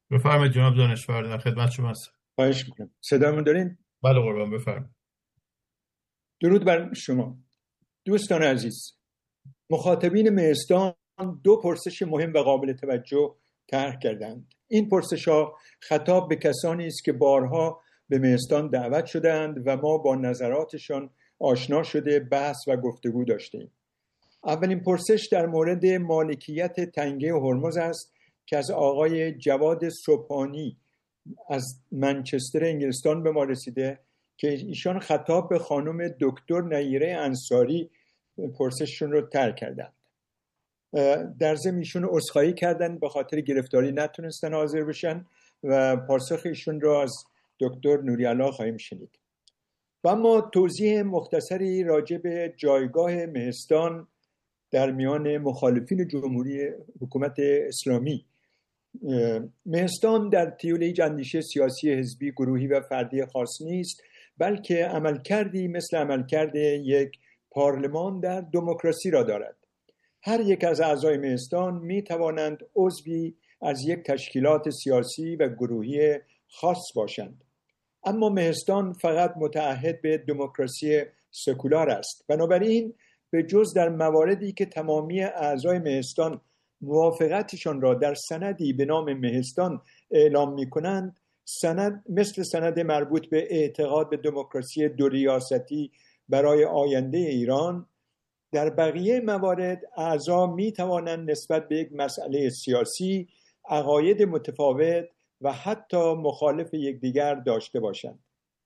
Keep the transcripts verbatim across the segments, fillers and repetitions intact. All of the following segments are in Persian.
بفرمایید جناب دانشور، در خدمت شما هستم. خواهش میکنم. صدامون دارین؟ بله قربان، بفرمایید. درود بر شما دوستان عزیز. مخاطبین مهستان دو پرسش مهم و قابل توجه طرح کردند. این پرسش‌ها خطاب به کسانی است که بارها به مهستان دعوت شدند و ما با نظراتشان آشنا شده بحث و گفتگو داشتیم. اولین پرسش در مورد مالکیت تنگه هرمز است که از آقای جواد صبحانی از منچستر انگلستان به ما رسیده که ایشان خطاب به خانم دکتر نیره انصاری پرسششون رو طرح کردند. در ضمن ایشون عذرخواهی کردن به خاطر گرفتاری نتونستن حاضر بشن و پاسخ ایشون رو از دکتر نوری‌الله خواهیم شنید. و اما توضیح مختصری راجع به جایگاه مهستان در میان مخالفین جمهوری حکومت اسلامی. مهستان در طیول هیچ اندیشه سیاسی، حزبی، گروهی و فردی خاص نیست، بلکه عملکردی مثل عملکرد یک پارلمان در دموکراسی را دارد. هر یک از اعضای مهستان می توانند عضوی از یک تشکیلات سیاسی و گروهی خاص باشند. اما مهستان فقط متعهد به دموکراسی سکولار است. بنابراین به جز در مواردی که تمامی اعضای مهستان موافقتشان را در سندی به نام مهستان اعلام می کنند، سند مثل سند مربوط به اعتقاد به دموکراسی دو ریاستی برای آینده ایران، در بقیه موارد اعضا می توانند نسبت به یک مسئله سیاسی عقاید متفاوت و حتی مخالف یکدیگر داشته باشند.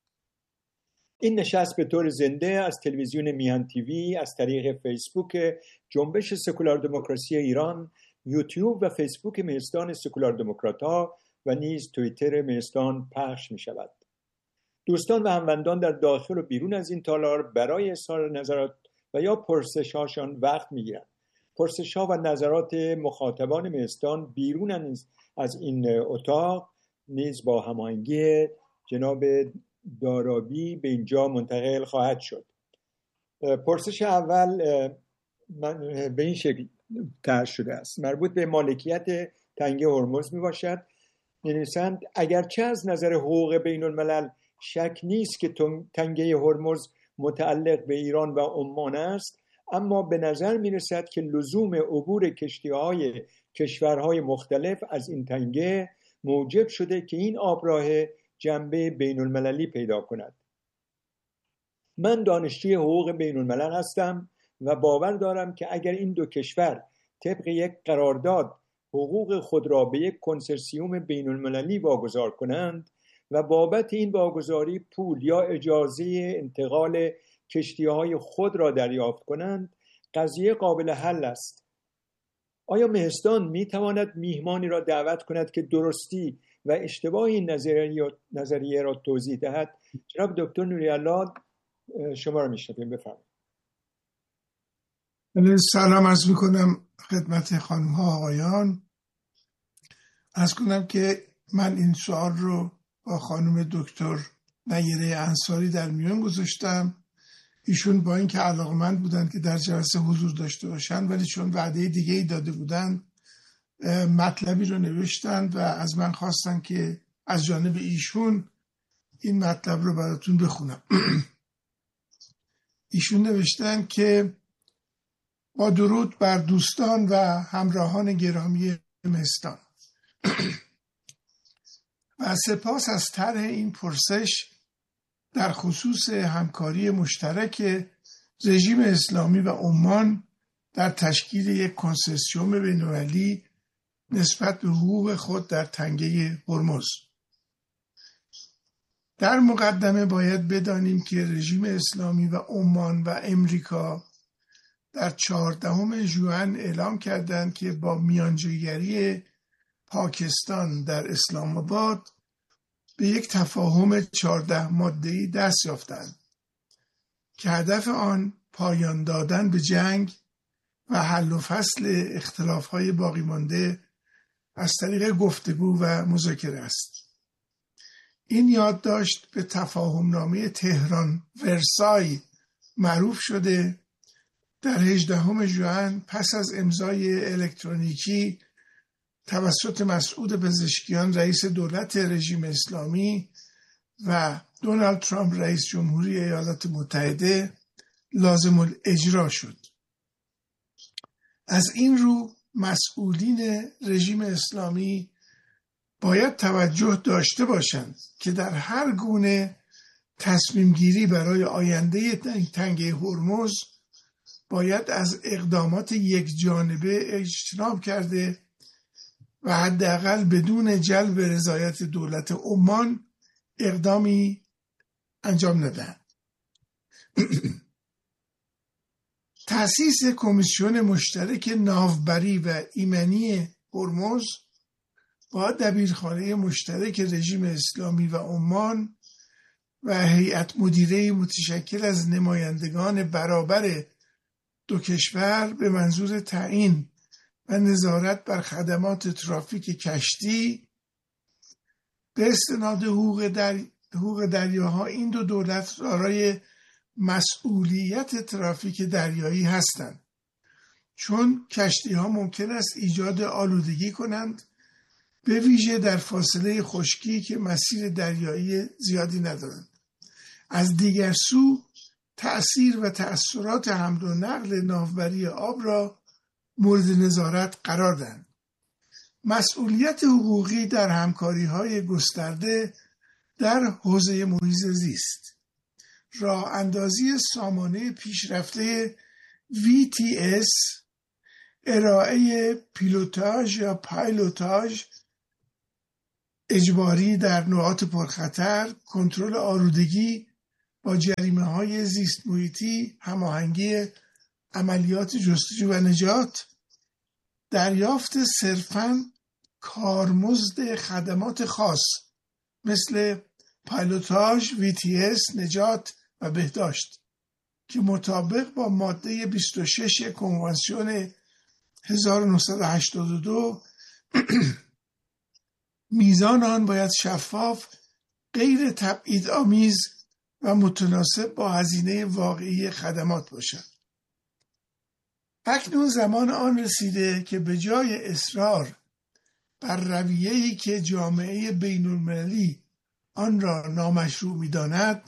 این نشست به طور زنده از تلویزیون میهن تیوی، از طریق فیسبوک جنبش سکولار دموکراسی ایران، یوتیوب و فیسبوک مهستان سکولار دموکرات‌ها و نیز توییتر مهستان پخش می شود. دوستان و هموندان در داخل و بیرون از این تالار برای اظهار نظرات و یا پرسش‌هاشان وقت می‌گیرند. پرسش‌ها و نظرات مخاطبان مهستان بیرون از این اتاق نیز با هماهنگی جناب دارابی به اینجا منتقل خواهد شد. پرسش اول به این شکل طرح شده است. مربوط به مالکیت تنگه هرمز میباشد. می‌نویسند اگرچه از نظر حقوق بین الملل شک نیست که تنگه هرمز متعلق به ایران و عمان است، اما به نظر می‌رسد که لزوم عبور کشتی‌های کشورهای مختلف از این تنگه موجب شده که این آبراه جنبه بین المللی پیدا کند. من دانشجوی حقوق بین الملل هستم و باور دارم که اگر این دو کشور طبق یک قرارداد حقوق خود را به یک کنسرسیوم بین المللی واگذار کنند و بابت این واگذاری پول یا اجازه انتقال کشتی‌های خود را دریافت کنند، قضیه قابل حل است. آیا مهستان می‌تواند میهمانی را دعوت کند که درستی و اشتباه این نظریه, نظریه را توضیح دهد؟ جناب دکتر نوری‌الله، شما را میشنویم، بفرمایید. سلام عرض میکنم خدمت خانم ها آقایان. عرض کنم که من این سوال رو با خانم دکتر نیره انصاری در میان گذاشتم. ایشون با اینکه علاقمند بودن که در جلسه حضور داشته باشن، ولی چون وعده دیگه ای داده بودن مطلبی رو نوشتند و از من خواستن که از جانب ایشون این مطلب رو براتون بخونم. ایشون نوشتن که با درود بر دوستان و همراهان گرامی مهستان و سپاس از طرح این پرسش در خصوص همکاری مشترک رژیم اسلامی و عمان در تشکیل یک کنسرسیوم بین‌المللی نسبت به حقوق خود در تنگه هرمز. در مقدمه باید بدانیم که رژیم اسلامی و عمان و امریکا در چهاردهم ژوئن اعلام کردند که با میانجیگری پاکستان در اسلام آباد به یک تفاهم چهارده ماده‌ای دست یافتند که هدف آن پایان دادن به جنگ و حل و فصل اختلاف‌های باقی مانده از طریق گفتگو و مذاکره است. این یادداشت به تفاهمنامه تهران ورسای معروف شده در هجدهم ژوئن پس از امضای الکترونیکی توسط مسعود پزشکیان رئیس دولت رژیم اسلامی و دونالد ترامپ رئیس جمهوری ایالات متحده لازم الاجرا شد. از این رو مسئولین رژیم اسلامی باید توجه داشته باشند که در هر گونه تصمیم گیری برای آینده تنگه هرمز باید از اقدامات یک جانبه اجتناب کرده و حداقل بدون جلب رضایت دولت عمان اقدامی انجام ندهند. تأسیس کمیسیون مشترک ناوبری و ایمنی هرمز با دبیرخانه مشترک رژیم اسلامی و عمان و هیئت مدیره متشکل از نمایندگان برابر دو کشور به منظور تعیین و نظارت بر خدمات ترافیک کشتی به استناد حقوق, در... حقوق دریاها این دو دولت دارای مسئولیت ترافیک دریایی هستند، چون کشتی ها ممکن است ایجاد آلودگی کنند، به ویژه در فاصله خشکی که مسیر دریایی زیادی ندارند. از دیگر سو تأثیر و تأثیرات حمل و نقل ناوبری آب را مورد نظارت قرار دهند. مسئولیت حقوقی در همکاری‌های گسترده در حوزه محیط زیست، راه اندازی سامانه پیشرفته وی تی اس، ارائه پیلوتاژ یا پایلوتاژ اجباری در نقاط پرخطر، کنترل آلودگی با جریمه‌های زیست محیطی، هماهنگی عملیات جستجو و نجات، دریافت صرفاً کارمزد خدمات خاص مثل پایلوتاژ، وی تی اس، نجات و بهداشت که مطابق با ماده بیست و شش کنوانسیون هزار و نهصد و هشتاد و دو میزان آن باید شفاف، غیر تبعیض‌آمیز و متناسب با هزینه واقعی خدمات باشد. اکنون زمان آن رسیده که به جای اصرار بر رویه‌ای که جامعه بین‌المللی آن را نامشروع می‌داند،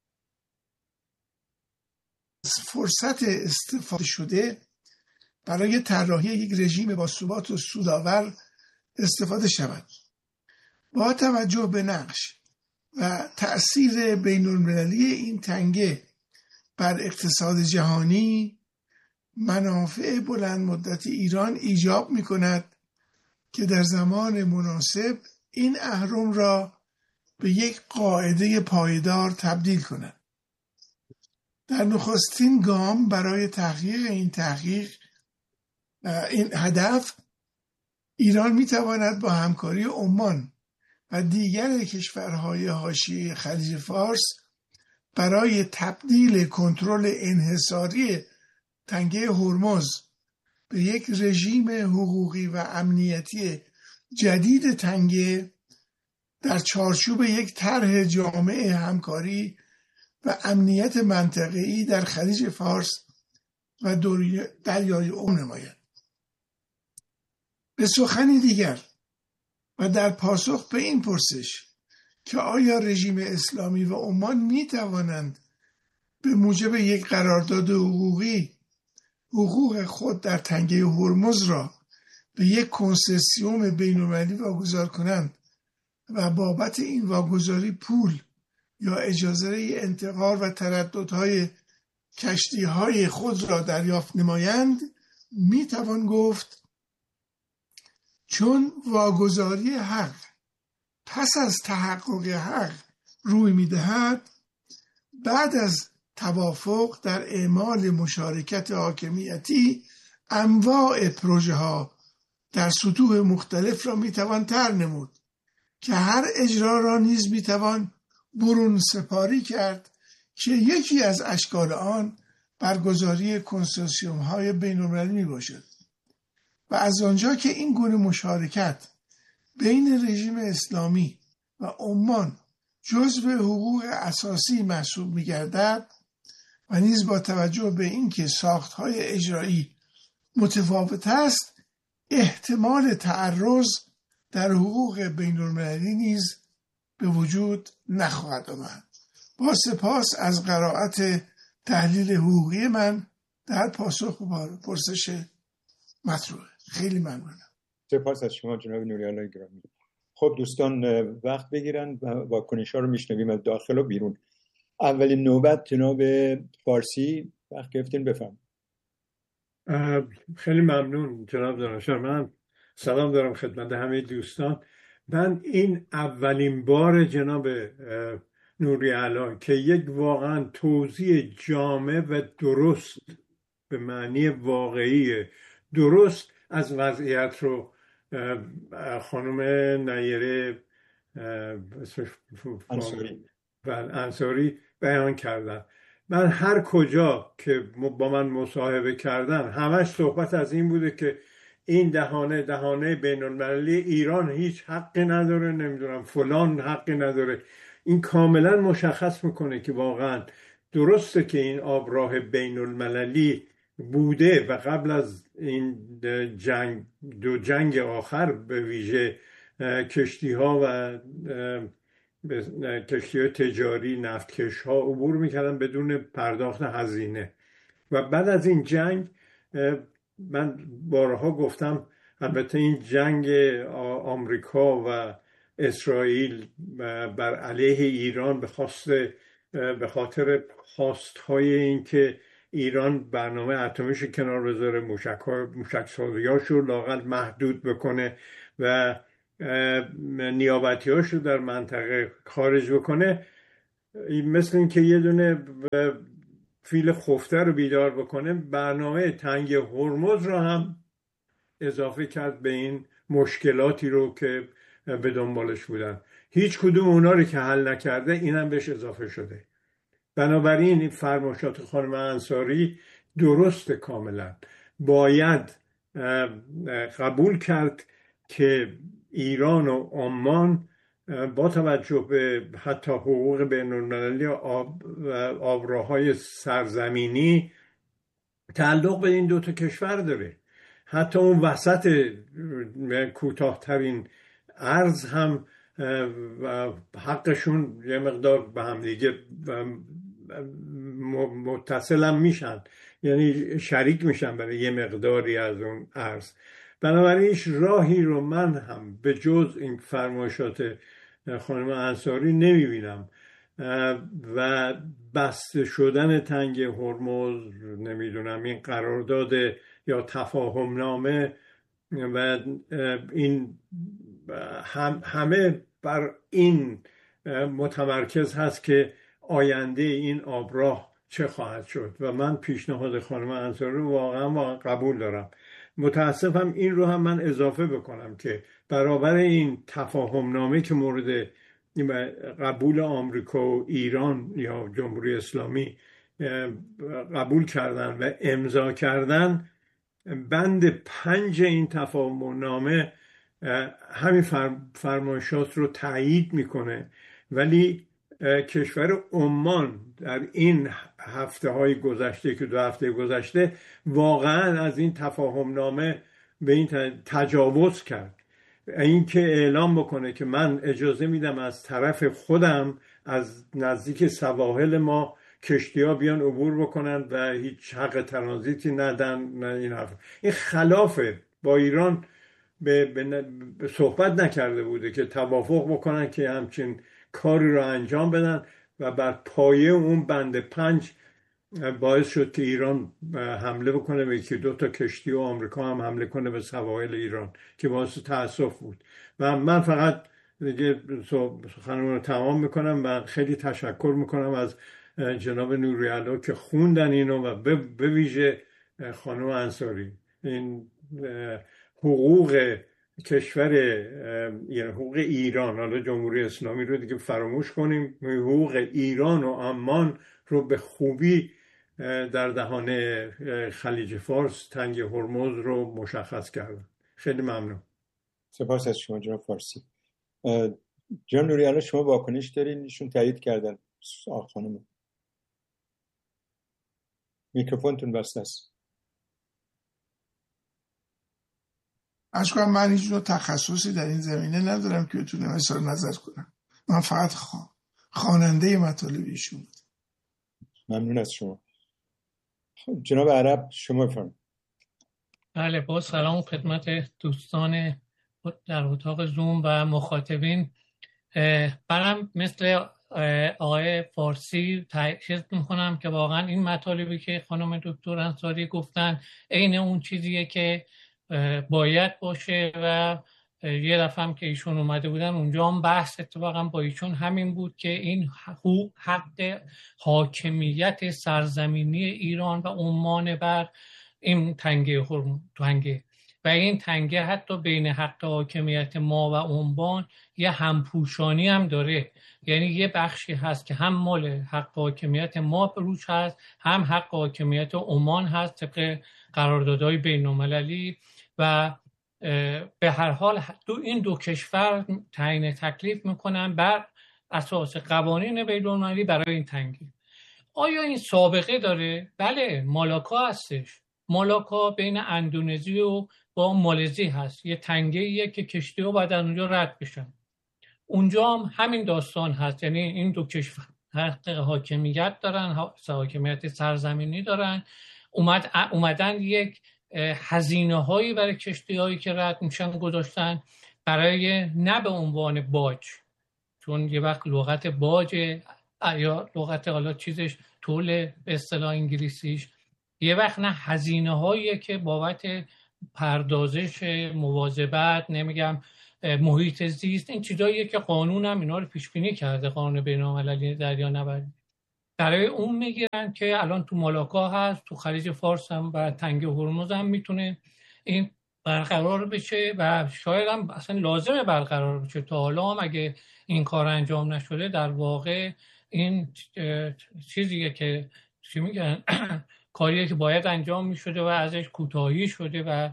از فرصت استفاده شده برای طراحی یک رژیم با ثبات و سودآور استفاده شود. با توجه به نقش و تأثیر بین‌المللی این تنگه بر اقتصاد جهانی، منافع بلند مدت ایران ایجاب می کند که در زمان مناسب این اهرم را به یک قاعده پایدار تبدیل کند. در نخستین گام برای تحقیق این تحقیق این هدف، ایران می تواند با همکاری عمان و دیگر کشورهای حاشیه خلیج فارس برای تبدیل کنترل انحصاری تنگه هرمز به یک رژیم حقوقی و امنیتی جدید تنگه در چارچوب یک طرح جامع همکاری و امنیت منطقه‌ای در خلیج فارس و دریای عمان نماید. به سخنی دیگر و در پاسخ به این پرسش که آیا رژیم اسلامی و عمان می توانند به موجب یک قرارداد حقوقی حقوق خود در تنگه هرمز را به یک کنسسیوم بین‌المللی واگذار کنند و بابت این واگذاری پول یا اجازه انتقال و ترددهای کشتی‌های خود را دریافت نمایند، می توان گفت چون واگذاری حق پس از تحقق حق روی می دهد، بعد از توافق در اعمال مشارکت حاکمیتی انواع پروژه ها در سطوح مختلف را می توان طرح نمود که هر اجرا را نیز می توان برون سپاری کرد که یکی از اشکال آن برگزاری کنسورسیوم های بین‌المللی می باشد. و از آنجا که این گونه مشارکت بین رژیم اسلامی و عمان جزو حقوق اساسی محسوب می گردد و نیز با توجه به اینکه ساخت‌های اجرایی متفاوت است، احتمال تعرض در حقوق بین المللی نیز به وجود نخواهد آمد. با سپاس از قرائت تحلیل حقوقی من در پاسخ به پرسش مطروح. خیلی ممنونم. سپاس از شما جناب نوری‌الله گرامی. خب دوستان وقت بگیرن و واکنش‌ها رو میشنویم از داخل و بیرون. اولین نوبت جناب فارسی وقت گرفتین، بفهم. خیلی ممنون جناب دانشور. من سلام دارم خدمت همه دوستان. من این اولین بار جناب نوری‌الله که یک واقعا توضیح جامع و درست به معنی واقعی درست از وضعیت رو خانم نیره انصاری و انصاری بیان کردن. من هر کجا که با من مصاحبه کردن همش صحبت از این بوده که این دهانه دهانه بین المللی، ایران هیچ حقی نداره، نمیدونم فلان حقی نداره. این کاملا مشخص میکنه که واقعا درسته که این آبراه بین المللی بوده و قبل از این جنگ، دو جنگ آخر به ویژه کشتی ها و کشتی های تجاری، نفتکش ها عبور میکردن بدون پرداخت هزینه. و بعد از این جنگ من بارها گفتم، البته این جنگ آمریکا و اسرائیل بر علیه ایران به خواست به خاطر خواستهای این که ایران برنامه اتمیش کنار بذاره، موشک سازیاش رو لااقل محدود بکنه و نیابتیاش رو در منطقه خارج بکنه، مثل این که یه دونه فیل خفته رو بیدار بکنه، برنامه تنگ هرمز رو هم اضافه کرد به این مشکلاتی رو که به دنبالش بودن. هیچ کدوم اونا رو که حل نکرده این هم بهش اضافه شده. بنابراین این فرمایشات خانم انصاری درست، کاملا باید قبول کرد که ایران و عمان با توجه به حتی حقوق بین المللی آب آبراهای سرزمینی تعلق به این دو تا کشور داره. حتی اون وسط کوتاه‌ترین ارز هم حقشون یه مقدار به هم دیگه متصل هم میشن، یعنی شریک میشن برای یه مقداری از اون ارز. بنابراین هیچ راهی رو من هم به جز این فرمایشات خانم انصاری نمیبینم و بسته شدن تنگ هرمز، نمیدونم این قرارداد یا تفاهم نامه و این هم همه بر این متمرکز هست که آینده این آبراه چه خواهد شد و من پیشنهاد خانم انصاری رو واقعا, واقعا قبول دارم. متاسفم این رو هم من اضافه بکنم که برابر این تفاهم نامه که مورد قبول آمریکا و ایران یا جمهوری اسلامی قبول کردن و امضا کردن، بند پنج این تفاهم نامه همین فرمایشات رو تایید میکنه، ولی کشور عمان در این هفته های گذشته که دو هفته گذشته واقعا از این تفاهم نامه به این تجاوز کرد. این که اعلام بکنه که من اجازه میدم از طرف خودم از نزدیک سواحل ما کشتی ها بیان عبور بکنن و هیچ حق ترانزیتی ندن، نه این حرف. این خلافه. با ایران به, به, به صحبت نکرده بوده که توافق بکنن که همچین کاری رو انجام بدن و بر پایه اون بند پنج باعث شد که ایران حمله بکنه به یکی دو تا کشتی و آمریکا هم حمله کنه به سواحل ایران که باعث تأسف بود. و من فقط دیگه سخنم رو تمام میکنم و خیلی تشکر میکنم از جناب نوری‌الله که خوندن اینو و به ویژه خانم انصاری. این حقوق کشور، یعنی حقوق ایران، حالا جمهوری اسلامی رو دیگه فراموش کنیم، حقوق ایران و عمان رو به خوبی در دهان خلیج فارس تنگ هرمز رو مشخص کردن. خیلی ممنون. سپاس از شما جناب فارسی. جناب نوری‌الله شما واکنش دارین؟ ایشون تایید کردن. آقا خانم میکروفونتون بسته است. اشکال من هیچ نوع تخصصی در این زمینه ندارم که بتونم اظهار نظر کنم. من فقط خوا... خواننده مطالب ایشون بود. ممنون از شما. خب جناب عرب شما بفرمایید. بله، با سلام خدمت دوستان در اتاق زوم و مخاطبین. برام مثل آقای فارسی تأکید میکنم که واقعا این مطالبی که خانم دکتر انصاری گفتن عین اون چیزیه که باید باشه و یه دفعه هم که ایشون اومده بودن اونجا هم بحث اتفاقا با ایشون همین بود که این حقوق حق حاکمیت سرزمینی ایران و عمان بر این تنگه تنگه و این تنگه حتی بین حق حاکمیت ما و عمان یه همپوشانی هم داره. یعنی یه بخشی هست که هم مال حق حاکمیت ما روش هست، هم حق حاکمیت عمان هست طبق قراردادهای بین‌المللی و به هر حال دو این دو کشور تعیین تکلیف میکنن بر اساس قوانین بین‌المللی برای این تنگه. آیا این سابقه داره؟ بله، مالاکا هستش. مالاکا بین اندونزی و با مالزی هست، یه تنگه ایه که کشتی ها باید از اونجا رد بشن. اونجا هم همین داستان هست، یعنی این دو کشور حق حاکمیت دارن، حاکمیت سرزمینی دارن. اومد اومدن یک هزینه هایی برای کشتی هایی که رد میشن گذاشتن برای نه به عنوان باج، چون یه وقت لغت باج یا لغت حالا چیزش طول به اصطلاح انگلیسیش، یه وقت نه هزینه هایی که بابت پردازش مواظبت نمیگم محیط زیست، این چیزاییه که قانون هم اینا رو پیش بینی کرده، قانون بین‌المللی دریانوردی. برای اون میگیرن که الان تو مالاکا هست، تو خلیج فارس هم و تنگه هرمز هم میتونه این برقرار بشه و شاید هم اصلا لازمه برقرار بشه. تا حالا هم اگه این کار انجام نشده در واقع این چیزیه که چی میگن کاریه که باید انجام میشده و ازش کوتاهی شده و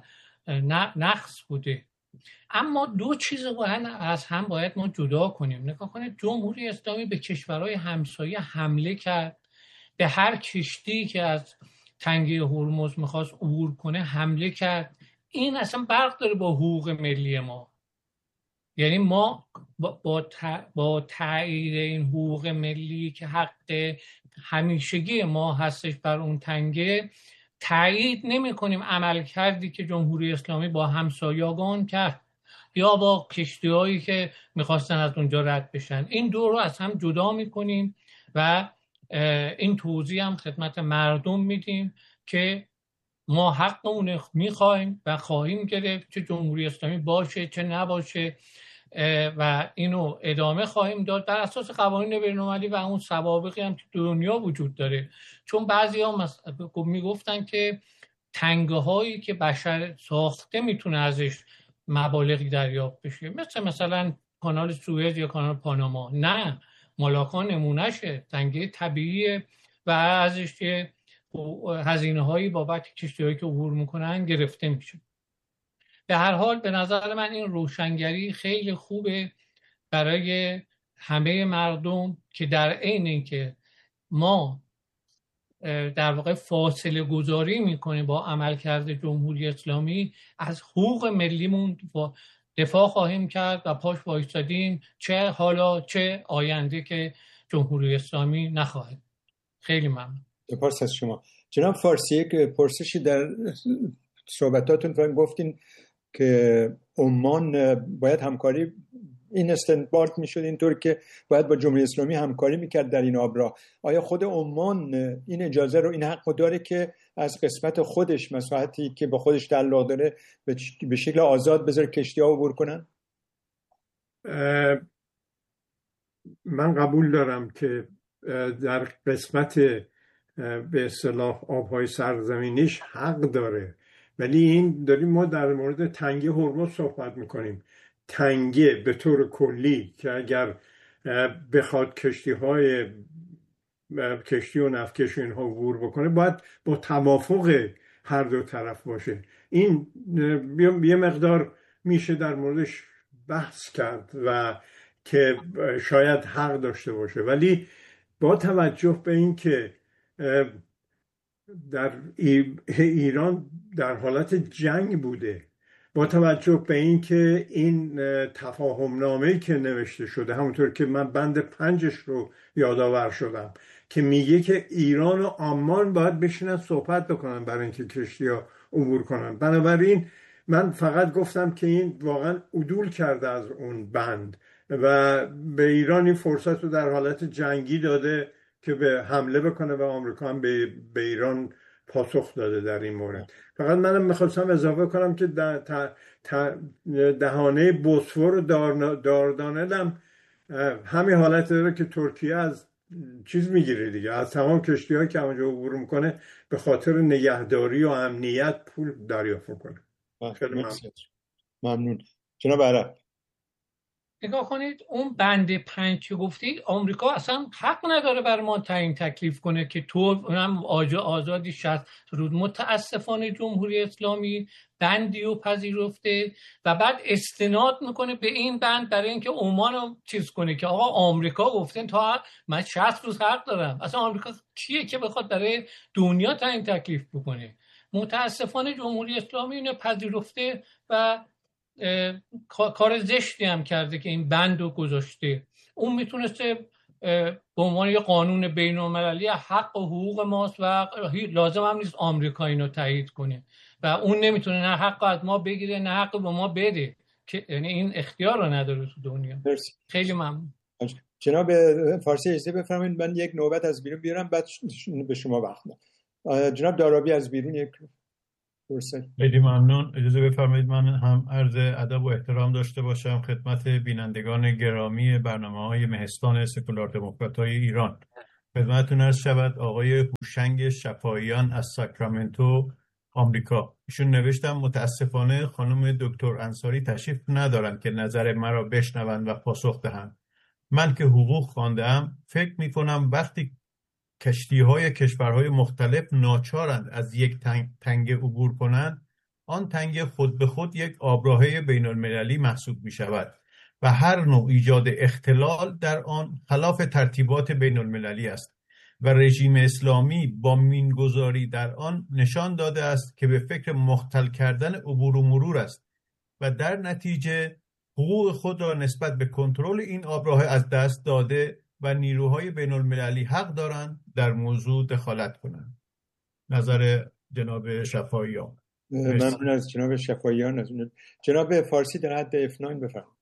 نقص بوده. اما دو چیز باید از هم باید ما جدا کنیم. نگاه کنید، جمهوری اسلامی به کشورهای همسایه حمله کرد، به هر کشتی که از تنگه هرمز میخواست عبور کنه حمله کرد. این اصلا برق داره با حقوق ملی ما. یعنی ما با با تایید این حقوق ملی که حق همیشگی ما هستش بر اون تنگه، تایید نمی کنیم عمل کردی که جمهوری اسلامی با همسایگان کرد یا با کشتی هایی که میخواستن از اونجا رد بشن. این دو رو از هم جدا میکنیم و این توضیح هم خدمت مردم میدیم که ما حق اون میخوایم و خواهیم گرفت، چه جمهوری اسلامی باشه چه نباشه، و اینو ادامه خواهیم داد بر اساس قوانین بین‌المللی و اون سوابقی هم که دنیا وجود داره. چون بعضی ها میگفتن که تنگه هایی که بشر ساخته میتونه ازش مبالغی دریافت بشه، مثل مثلا کانال سوئد یا کانال پاناما. نه، مالاکا نمونهشه، تنگه طبیعیه و ازش که هزینه هایی بابت کشتی هایی که عبور میکنن گرفته میشه. به هر حال به نظر من این روشنگری خیلی خوبه برای همه مردم که در عین اینکه ما در واقع فاصله گذاری میکنیم با عملکرد جمهوری اسلامی، از حقوق ملیمون دفاع خواهیم کرد و پاش وایستادیم، چه حالا چه آینده که جمهوری اسلامی نخواهد. خیلی ممنون. سپاس از شما. جناب فارسی، یک پرسشی در صحبتاتون گفتین که عمان باید همکاری، این استنباط میشد اینطور که باید با جمهوری اسلامی همکاری میکرد در این آبراه. آیا خود عمان این اجازه رو، این حق رو داره که از قسمت خودش، مساحتی که به خودش تعلق داره، به شکل آزاد بذاره کشتی ها عبور کنن؟ من قبول دارم که در قسمت به اصطلاح آبهای سرزمینیش حق داره، ولی این داریم ما در مورد تنگه هرمز صحبت میکنیم. تنگه به طور کلی که اگر بخواد کشتی های کشتی و نفتکش اینها عبور بکنه باید با توافق هر دو طرف باشه. این یه مقدار میشه در موردش بحث کرد و که شاید حق داشته باشه، ولی با توجه به این که در ایران در حالت جنگ بوده با توجه به اینکه این تفاهم نامه‌ای که نوشته شده، همونطور که من بند پنجش رو یادآور شدم که میگه که ایران و عمان باید بشینن صحبت بکنن برای اینکه کشتی‌ها عبور کنن. بنابراین من فقط گفتم که این واقعا عدول کرده از اون بند و به ایران این فرصت رو در حالت جنگی داده که به حمله بکنه و آمریکا هم به, به ایران پاسخ داده در این مورد. فقط منم میخواستم اضافه کنم که دهانه بوسفور و داردانل هم همین حالت داره که ترکیه از چیز میگیره دیگه، از تمام کشتی هایی که اونجا عبور میکنه به خاطر نگهداری و امنیت پول دریافت کنه. خیلی ممنون. ممنون. جناب عرب نگاه کنید، اون بند پنج که گفتید، آمریکا اصلا حق نداره بر ما تعیین تکلیف کنه که تو هم آزادی شصت روز. متاسفانه جمهوری اسلامی بندی رو پذیرفته و بعد استناد میکنه به این بند برای اینکه عمان رو چیز کنه که آقا آمریکا گفتن تا من شصت روز حق دارم. اصلا آمریکا کیه که بخواد برای دنیا تعیین تکلیف بکنه؟ متاسفانه جمهوری اسلامی اینو پذیرفته و کار زشتی هم کرده که این بند رو گذاشته. اون میتونسته به عنوان یه قانون بین المللی حق و حقوق ماست و لازم هم نیست آمریکا اینو تایید کنه و اون نمیتونه نه حق از ما بگیره نه حق به ما بده، که یعنی این اختیار رو نداره تو دنیا. مرسی. خیلی ممنون. جناب فارسی اجازه بفرمایید من یک نوبت از بیرون بیارم بعد به شما وقت میدم. جناب دارابی از بیرون یک فرصت. خیلی ممنون. اجازه بفرمایید من هم عرض ادب و احترام داشته باشم خدمت بینندگان گرامی برنامه‌های مهستان سکولار دموکرات‌های ایران. خدمتتون عرض شود آقای هوشنگ شفاییان از ساکرامنتو آمریکا. ایشون نوشتم متاسفانه خانم دکتر انصاری تشریف ندارند که نظر مرا بشنوند و پاسخ دهند. من که حقوق خواندم فکر می‌کنم وقتی کشتی‌های کشورهای مختلف ناچارند از یک تنگه عبور کنند، آن تنگه خود به خود یک آبراهه بین المللی محسوب می شود و هر نوع ایجاد اختلال در آن خلاف ترتیبات بین المللی است و رژیم اسلامی با مینگذاری در آن نشان داده است که به فکر مختل کردن عبور و مرور است و در نتیجه حقوق خود را نسبت به کنترل این آبراهه از دست داده و نیروهای بین المللی حق دارند در موضوع دخالت کنند. نظر جناب شفاییان. ممنون از جناب شفاییان. جناب فارسی در حد اف نه بفرمایید.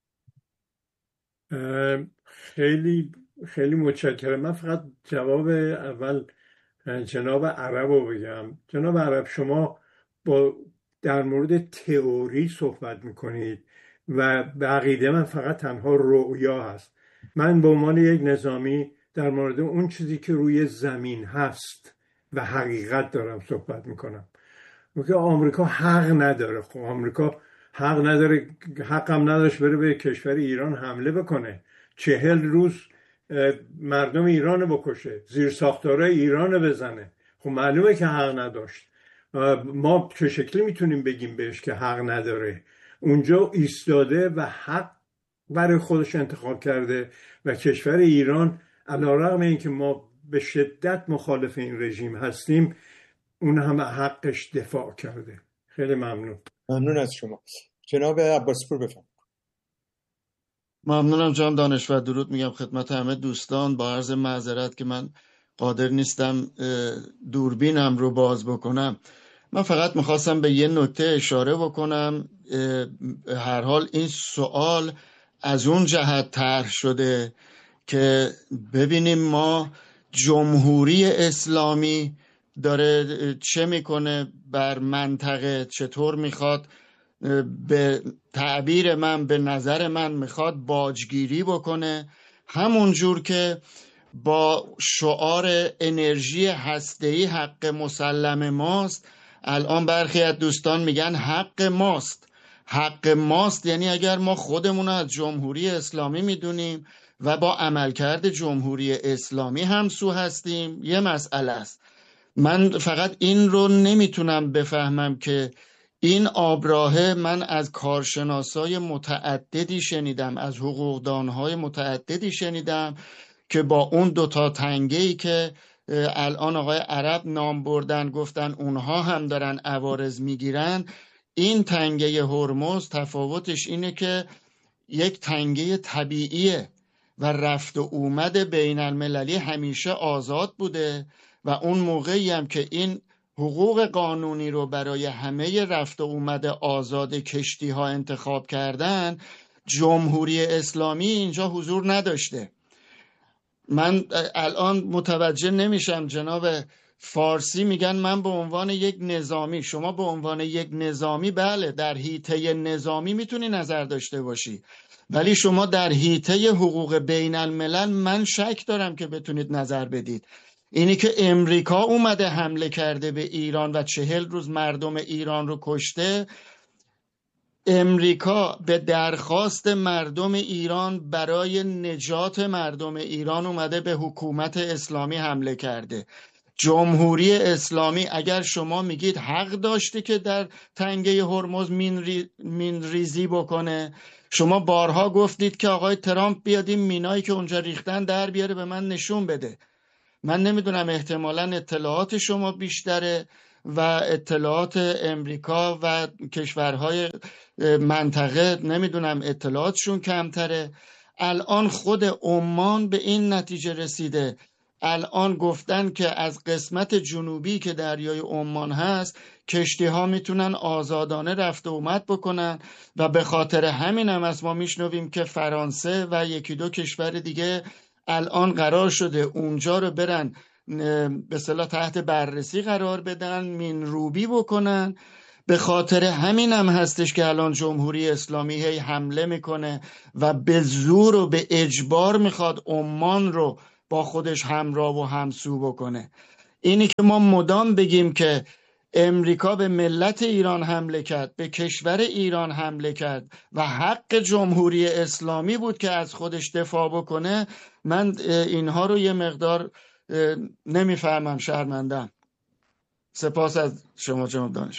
خیلی خیلی متشکرم. من فقط جواب اول جناب عرب رو بگم. جناب عرب، شما با در مورد تئوری صحبت میکنید و به عقیده من فقط تنها رؤیا هست. من به عنوان یک نظامی در مورد اون چیزی که روی زمین هست و حقیقت دارم صحبت میکنم. میگه آمریکا حق نداره. خب آمریکا حق نداره، حقم نداشت بره به کشور ایران حمله بکنه، چهل روز مردم ایران بکشه، زیر ساختارهای ایران بزنه. خب معلومه که حق نداشت. ما چه شکلی میتونیم بگیم بهش که حق نداره؟ اونجا ایستاده و حق برای خودش انتخاب کرده و کشور ایران علیرغم اینکه ما به شدت مخالف این رژیم هستیم اون هم حقش دفاع کرده. خیلی ممنون. ممنون از شما. جناب عباسپور بفرمایید. ممنونم جناب دانشور. درود میگم خدمت همه دوستان. با عرض معذرت که من قادر نیستم دوربینم رو باز بکنم. من فقط میخواستم به یه نکته اشاره بکنم. هر حال این سوال از اون جهت طرح شده که ببینیم ما جمهوری اسلامی داره چه میکنه بر منطقه، چطور میخواد، به تعبیر من، به نظر من میخواد باجگیری بکنه، همون جور که با شعار انرژی هسته‌ای حق مسلم ماست. الان برخی از دوستان میگن حق ماست. حق ماست یعنی اگر ما خودمون از جمهوری اسلامی میدونیم و با عملکرد جمهوری اسلامی همسو هستیم، یه مسئله است. من فقط این رو نمیتونم بفهمم که این آبراهه، من از کارشناسای متعددی شنیدم، از حقوقدانهای متعددی شنیدم که با اون دوتا تنگه‌ای که الان آقای عرب نام بردن گفتن اونها هم دارن عوارض میگیرن، این تنگه هرمز تفاوتش اینه که یک تنگه طبیعیه و رفت و اومد بین المللی همیشه آزاد بوده و اون موقعی هم که این حقوق قانونی رو برای همه رفت و اومد آزاد کشتی ها انتخاب کردن، جمهوری اسلامی اینجا حضور نداشته. من الان متوجه نمیشم جناب فارسی میگن من به عنوان یک نظامی، شما به عنوان یک نظامی بله در حیطه نظامی میتونی نظر داشته باشی، ولی شما در حیطه حقوق بین الملل من شک دارم که بتونید نظر بدید. اینی که امریکا اومده حمله کرده به ایران و چهل روز مردم ایران رو کشته، امریکا به درخواست مردم ایران برای نجات مردم ایران اومده به حکومت اسلامی حمله کرده. جمهوری اسلامی اگر شما میگید حق داشته که در تنگه هرمز مین, ری، مین ریزی بکنه، شما بارها گفتید که آقای ترامپ بیاد این مینایی که اونجا ریختن در بیاره به من نشون بده. من نمیدونم، احتمالاً اطلاعات شما بیشتره و اطلاعات امریکا و کشورهای منطقه نمیدونم اطلاعاتشون کمتره. الان خود عمان به این نتیجه رسیده، الان گفتن که از قسمت جنوبی که دریای عمان هست کشتی ها میتونن آزادانه رفت و اومد بکنن و به خاطر همین هم از ما میشنویم که فرانسه و یکی دو کشور دیگه الان قرار شده اونجا رو برن به اصطلاح تحت بررسی قرار بدن، مین روبی بکنن. به خاطر همین هم هستش که الان جمهوری اسلامی هی حمله میکنه و به زور و به اجبار میخواد عمان رو با خودش همراه و همسو بکنه. اینی که ما مدام بگیم که امریکا به ملت ایران حمله کرد، به کشور ایران حمله کرد و حق جمهوری اسلامی بود که از خودش دفاع بکنه، من اینها رو یه مقدار نمیفهمم، شرمندم. سپاس از شما جناب دانش.